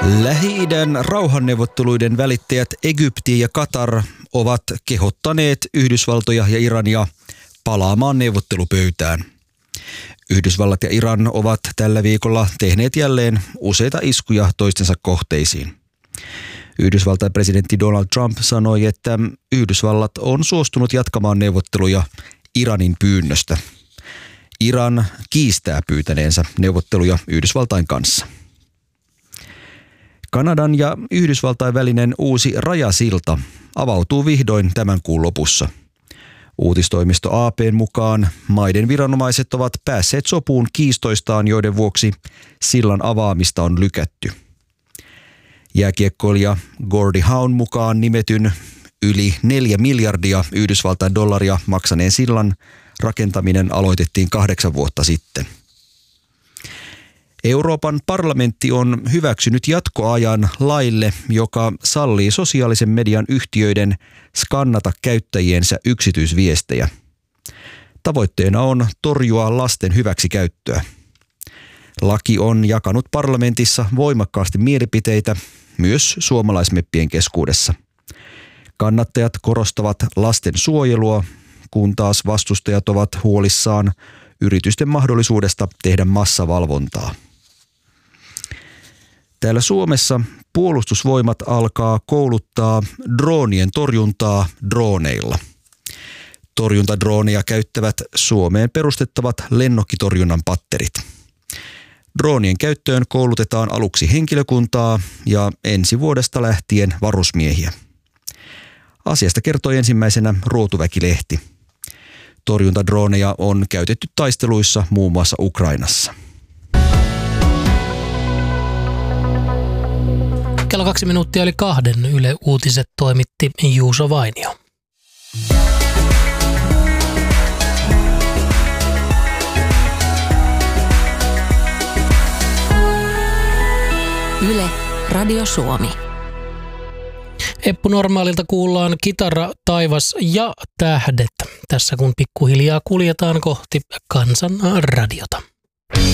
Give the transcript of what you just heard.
Lähi-idän rauhanneuvotteluiden välittäjät Egypti ja Katar ovat kehottaneet Yhdysvaltoja ja Irania palaamaan neuvottelupöytään. Yhdysvallat ja Iran ovat tällä viikolla tehneet jälleen useita iskuja toistensa kohteisiin. Yhdysvaltain presidentti Donald Trump sanoi, että Yhdysvallat on suostunut jatkamaan neuvotteluja Iranin pyynnöstä. Iran kiistää pyytäneensä neuvotteluja Yhdysvaltain kanssa. Kanadan ja Yhdysvaltain välinen uusi rajasilta avautuu vihdoin tämän kuun lopussa. Uutistoimisto AP:n mukaan maiden viranomaiset ovat päässeet sopuun kiistoistaan, joiden vuoksi sillan avaamista on lykätty. Jääkiekkoilija Gordie Howen mukaan nimetyn yli 4 miljardia Yhdysvaltain dollaria maksaneen sillan rakentaminen aloitettiin 8 vuotta sitten. Euroopan parlamentti on hyväksynyt jatkoajan laille, joka sallii sosiaalisen median yhtiöiden skannata käyttäjiensä yksityisviestejä. Tavoitteena on torjua lasten hyväksikäyttöä. Laki on jakanut parlamentissa voimakkaasti mielipiteitä myös suomalaismeppien keskuudessa. Kannattajat korostavat lasten suojelua, kun taas vastustajat ovat huolissaan yritysten mahdollisuudesta tehdä massavalvontaa. Täällä Suomessa puolustusvoimat alkaa kouluttaa droonien torjuntaa drooneilla. Torjuntadrooneja käyttävät Suomeen perustettavat lennokkitorjunnan patterit. Droonien käyttöön koulutetaan aluksi henkilökuntaa ja ensi vuodesta lähtien varusmiehiä. Asiasta kertoi ensimmäisenä Ruotuväki-lehti. Torjuntadrooneja on käytetty taisteluissa muun muassa Ukrainassa. Kello 2 minuuttia yli 2 Yle Uutiset toimitti Juuso Vainio. Yle Radio Suomi. Eppu Normaalilta kuullaan Kitara, taivas ja tähdet. Tässä kun pikkuhiljaa kuljetaan kohti Kansan radiota.